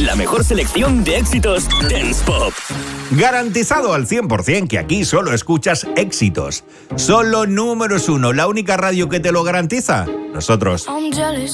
la mejor selección de éxitos dance pop. Garantizado al 100% que aquí solo escuchas éxitos. Solo números 1, la única radio que te lo garantiza. Nosotros.